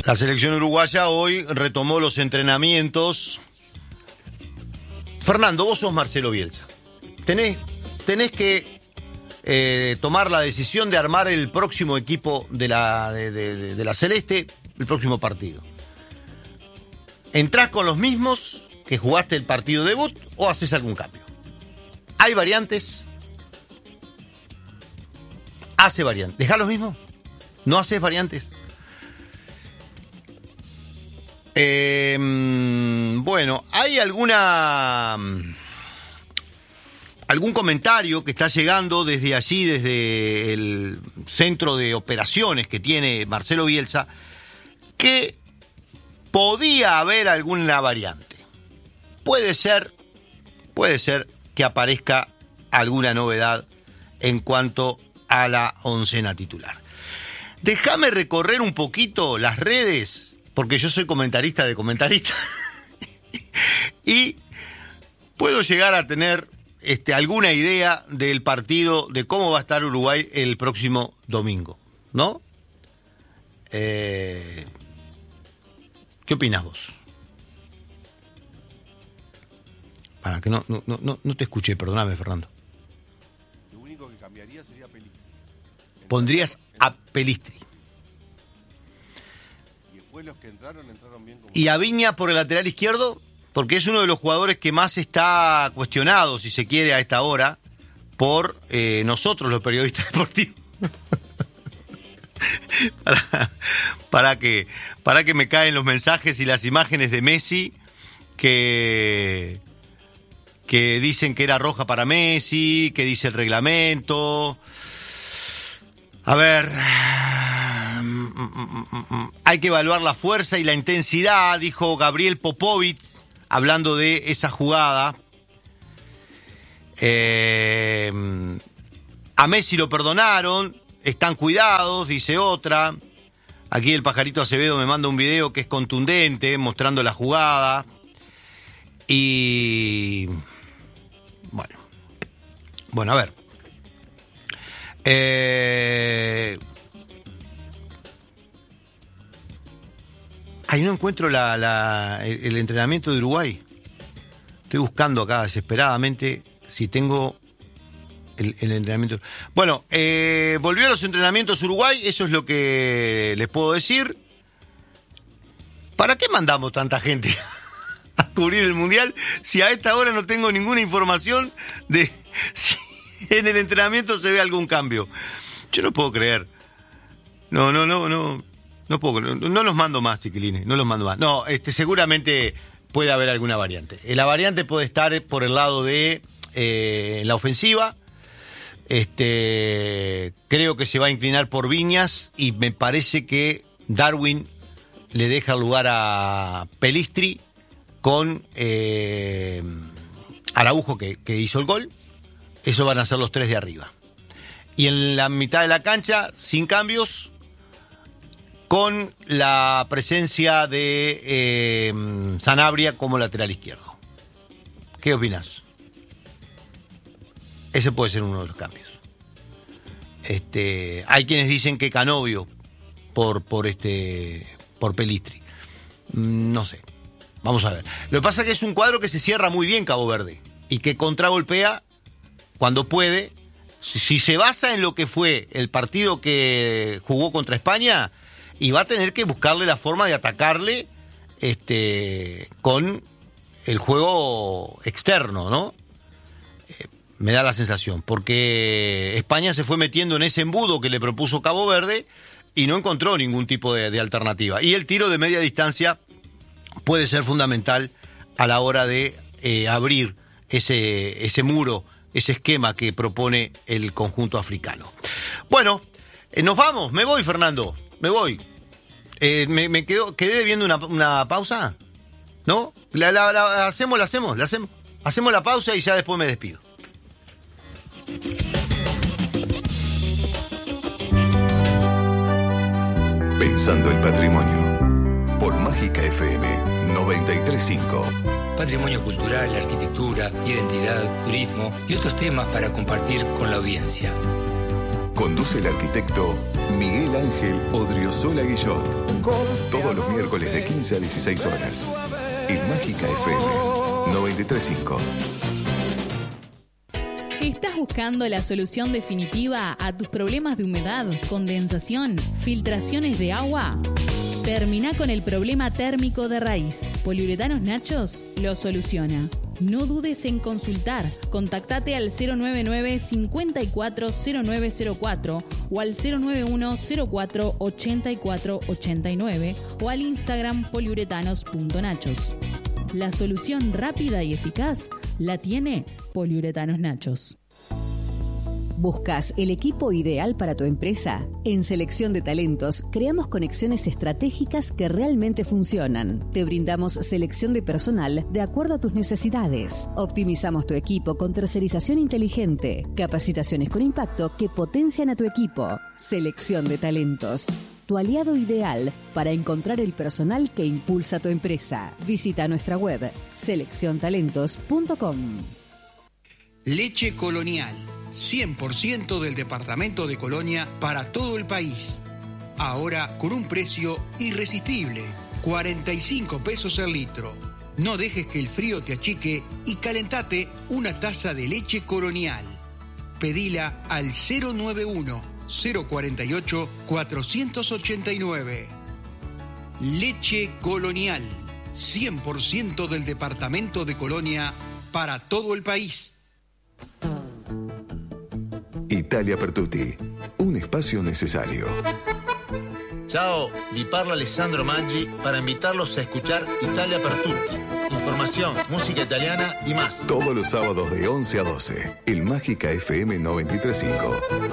La selección uruguaya hoy retomó los entrenamientos. Fernando, vos sos Marcelo Bielsa. Tenés que tomar la decisión de armar el próximo equipo de la Celeste, el próximo partido. ¿Entrás con los mismos que jugaste el partido debut o haces algún cambio? ¿Hay variantes? ¿Hace variantes? ¿Dejás los mismos? ¿No haces variantes? Bueno, hay algún comentario que está llegando desde allí, desde el centro de operaciones que tiene Marcelo Bielsa, que podía haber alguna variante. Puede ser que aparezca alguna novedad en cuanto a la oncena titular. Déjame recorrer un poquito las redes, porque yo soy comentarista de comentaristas, y puedo llegar a tener alguna idea del partido, de cómo va a estar Uruguay el próximo domingo, ¿no? ¿Qué opinás vos? Para que no te escuché, perdóname, Fernando. Lo único que cambiaría sería Pelistri. Pondrías a Pelistri. Y después los que entraron bien como... ¿Y a Viña por el lateral izquierdo? Porque es uno de los jugadores que más está cuestionado, si se quiere, a esta hora, por nosotros, los periodistas deportivos. para que me caen los mensajes y las imágenes de Messi que dicen que era roja para Messi, que dice el reglamento. A ver, hay que evaluar la fuerza y la intensidad, dijo Gabriel Popovich, hablando de esa jugada. A Messi lo perdonaron, están cuidados, dice otra. Aquí el Pajarito Acevedo me manda un video que es contundente, mostrando la jugada. Y bueno, a ver. Ahí no encuentro el entrenamiento de Uruguay. Estoy buscando acá desesperadamente si tengo el entrenamiento. Bueno, volvió a los entrenamientos Uruguay, eso es lo que les puedo decir. ¿Para qué mandamos tanta gente a cubrir el Mundial si a esta hora no tengo ninguna información de si en el entrenamiento se ve algún cambio? Yo no puedo creer. No puedo creer. No los mando más, chiquilines, no los mando más. No, seguramente puede haber alguna variante. La variante puede estar por el lado de la ofensiva. Creo que se va a inclinar por Viñas y me parece que Darwin le deja el lugar a Pelistri con Araujo que hizo el gol. Eso van a ser los tres de arriba. Y en la mitad de la cancha, sin cambios, con la presencia de Sanabria como lateral izquierdo. ¿Qué opinas? Ese puede ser uno de los cambios. Hay quienes dicen que Canovio por Pelistri. No sé. Vamos a ver. Lo que pasa es que es un cuadro que se cierra muy bien Cabo Verde y que contragolpea cuando puede. Si se basa en lo que fue el partido que jugó contra España, y va a tener que buscarle la forma de atacarle con el juego externo, ¿no? Me da la sensación, porque España se fue metiendo en ese embudo que le propuso Cabo Verde y no encontró ningún tipo de alternativa. Y el tiro de media distancia puede ser fundamental a la hora de abrir ese muro, ese esquema que propone el conjunto africano. Bueno, nos vamos, me voy, Fernando, me voy. Quedé debiendo una pausa, ¿no? Hacemos la pausa y ya después me despido. Pensando el patrimonio por Mágica FM 93.5. Patrimonio cultural, arquitectura, identidad, turismo y otros temas para compartir con la audiencia. Conduce el arquitecto Miguel Ángel Odriozola. Sola Guillot. Todos los miércoles de 15 a 16 horas. En Mágica FM 93.5. ¿Estás buscando la solución definitiva a tus problemas de humedad, condensación, filtraciones de agua? Termina con el problema térmico de raíz. Poliuretanos Nachos lo soluciona. No dudes en consultar. Contactate al 099 540904 o al 091 04 84 89 o al Instagram poliuretanos.nachos. La solución rápida y eficaz la tiene Poliuretanos Nachos. ¿Buscas el equipo ideal para tu empresa? En Selección de Talentos creamos conexiones estratégicas que realmente funcionan. Te brindamos selección de personal de acuerdo a tus necesidades. Optimizamos tu equipo con tercerización inteligente, capacitaciones con impacto que potencian a tu equipo. Selección de Talentos, tu aliado ideal para encontrar el personal que impulsa tu empresa. Visita nuestra web selecciontalentos.com. Leche Colonial, 100% del departamento de Colonia para todo el país. Ahora con un precio irresistible, 45 pesos el litro. No dejes que el frío te achique y calentate una taza de leche Colonial. Pedila al 091 048 489. Leche Colonial, 100% del departamento de Colonia para todo el país. Italia per Tutti, un espacio necesario. Ciao, vi parla Alessandro Maggi para invitarlos a escuchar Italia per Tutti. Información, música italiana y más. Todos los sábados de 11 a 12, el Mágica FM 93.5.